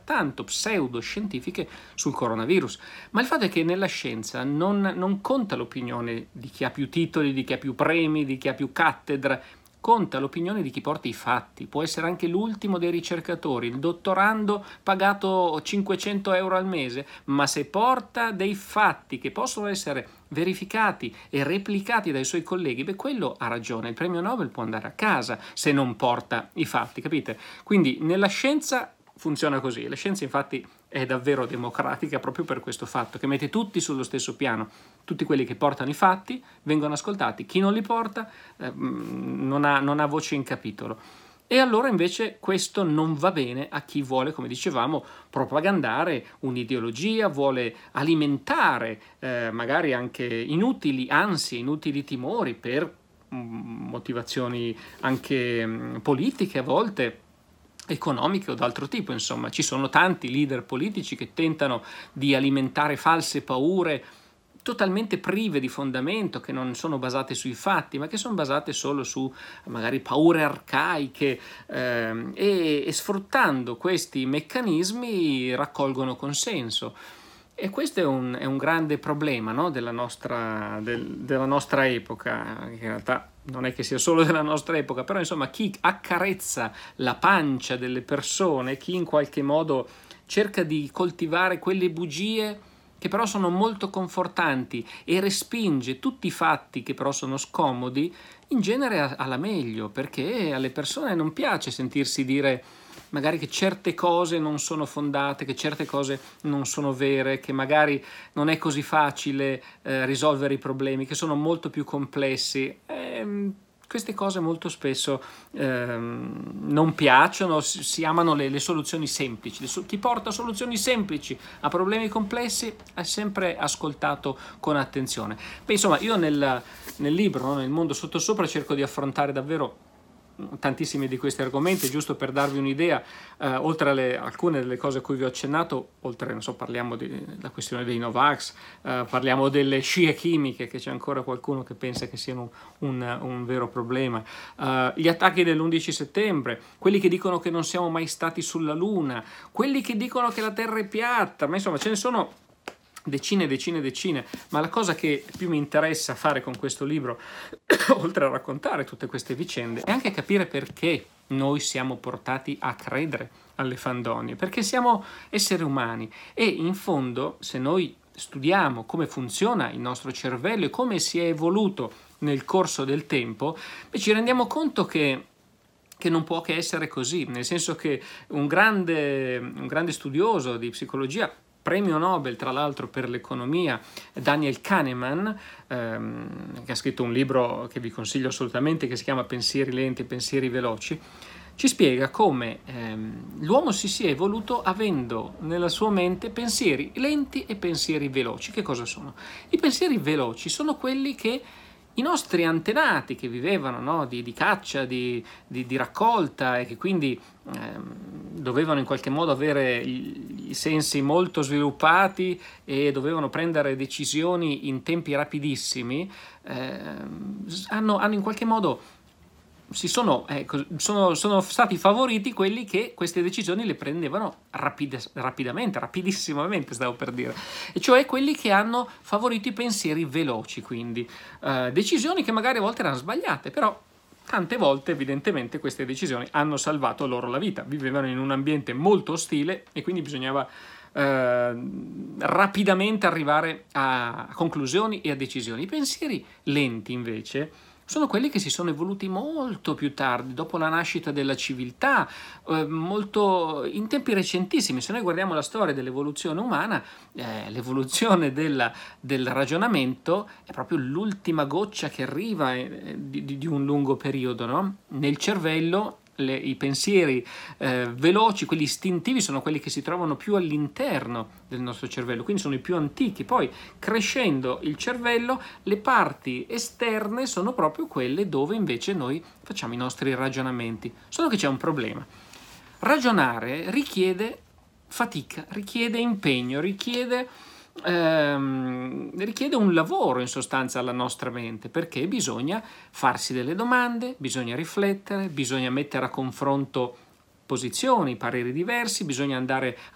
altrettanto pseudoscientifiche sul coronavirus. Ma il fatto è che nella scienza non conta l'opinione di chi ha più titoli, di chi ha più premi, di chi ha più cattedra. Conta l'opinione di chi porta i fatti. Può essere anche l'ultimo dei ricercatori, il dottorando pagato 500 euro al mese, ma se porta dei fatti che possono essere verificati e replicati dai suoi colleghi, quello ha ragione. Il premio Nobel può andare a casa se non porta i fatti, capite? Quindi nella scienza funziona così. La scienza infatti è davvero democratica proprio per questo fatto, che mette tutti sullo stesso piano. Tutti quelli che portano i fatti vengono ascoltati, chi non li porta non ha voce in capitolo. E allora invece questo non va bene a chi vuole, come dicevamo, propagandare un'ideologia, vuole alimentare magari anche inutili ansie, inutili timori per motivazioni anche politiche a volte, economiche o d'altro tipo. Insomma, ci sono tanti leader politici che tentano di alimentare false paure totalmente prive di fondamento, che non sono basate sui fatti, ma che sono basate solo su magari paure arcaiche e sfruttando questi meccanismi raccolgono consenso. E questo è un grande problema, no? della nostra epoca, che in realtà non è che sia solo della nostra epoca, però insomma chi accarezza la pancia delle persone, chi in qualche modo cerca di coltivare quelle bugie che però sono molto confortanti e respinge tutti i fatti che però sono scomodi, in genere ha la meglio, perché alle persone non piace sentirsi dire magari che certe cose non sono fondate, che certe cose non sono vere, che magari non è così facile risolvere i problemi, che sono molto più complessi. Queste cose molto spesso non piacciono, si amano le soluzioni semplici. Chi porta soluzioni semplici a problemi complessi è sempre ascoltato con attenzione. Beh, insomma, io nel libro, no, nel mondo sottosopra, cerco di affrontare davvero tantissimi di questi argomenti, giusto per darvi un'idea, oltre alle alcune delle cose a cui vi ho accennato, oltre, non so, parliamo della questione dei Novax, parliamo delle scie chimiche, che c'è ancora qualcuno che pensa che siano un vero problema, gli attacchi dell'11 settembre, quelli che dicono che non siamo mai stati sulla Luna, quelli che dicono che la Terra è piatta, ma insomma ce ne sono decine, ma la cosa che più mi interessa fare con questo libro, oltre a raccontare tutte queste vicende, è anche capire perché noi siamo portati a credere alle fandonie, perché siamo esseri umani e in fondo, se noi studiamo come funziona il nostro cervello e come si è evoluto nel corso del tempo, ci rendiamo conto che non può che essere così, nel senso che un grande studioso di psicologia, premio Nobel tra l'altro per l'economia, Daniel Kahneman, che ha scritto un libro che vi consiglio assolutamente, che si chiama Pensieri lenti e pensieri veloci, ci spiega come l'uomo si sia evoluto avendo nella sua mente pensieri lenti e pensieri veloci. Che cosa sono? I pensieri veloci sono quelli che i nostri antenati, che vivevano, no, di caccia, di raccolta, e che quindi dovevano in qualche modo avere i sensi molto sviluppati e dovevano prendere decisioni in tempi rapidissimi, hanno in qualche modo sono stati favoriti quelli che queste decisioni le prendevano rapidissimamente, stavo per dire, e cioè quelli che hanno favorito i pensieri veloci, quindi decisioni che magari a volte erano sbagliate, però tante volte evidentemente queste decisioni hanno salvato loro la vita. Vivevano in un ambiente molto ostile e quindi bisognava rapidamente arrivare a conclusioni e a decisioni. I pensieri lenti invece sono quelli che si sono evoluti molto più tardi, dopo la nascita della civiltà, molto in tempi recentissimi. Se noi guardiamo la storia dell'evoluzione umana, l'evoluzione del ragionamento è proprio l'ultima goccia che arriva di un lungo periodo, no? Nel cervello i pensieri veloci, quelli istintivi, sono quelli che si trovano più all'interno del nostro cervello, quindi sono i più antichi. Poi, crescendo il cervello, le parti esterne sono proprio quelle dove invece noi facciamo i nostri ragionamenti. Solo che c'è un problema. Ragionare richiede fatica, richiede impegno, richiede un lavoro in sostanza alla nostra mente, perché bisogna farsi delle domande, bisogna riflettere, bisogna mettere a confronto posizioni, pareri diversi, bisogna andare